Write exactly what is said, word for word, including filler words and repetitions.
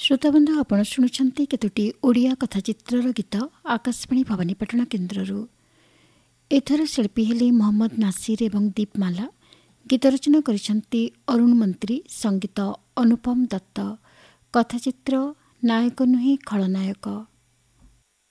श्रोताबंधु आपण शुणुछंती केतोटी ओडिया कथाचित्रर गीत आकाशवाणी भवानीपाटना केन्द्ररू। एथर शिल्पी हेले मोहम्मद नासिर एवं दीपमाला। गीत रचना करिसंती अरुण मंत्री, संगीत अनुपम दत्त। कथाचित्र नायक नुहे खलनायक।